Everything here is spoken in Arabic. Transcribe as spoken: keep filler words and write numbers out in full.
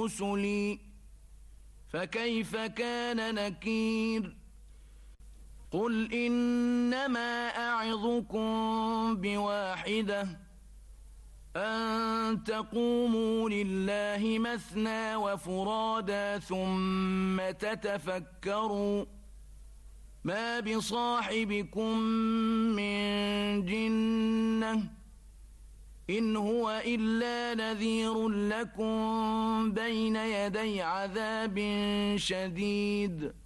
رسلي فكيف كان نكير قل إنما أعظكم بواحدة أن تقوموا لله مثنى وفرادا ثم تتفكروا ما بصاحبكم من جنة إن هو إلا نذير لكم بين يدي عذاب شديد